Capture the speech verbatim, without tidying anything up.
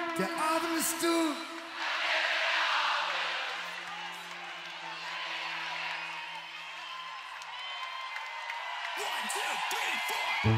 Der Abend ist du. One, two, three, four.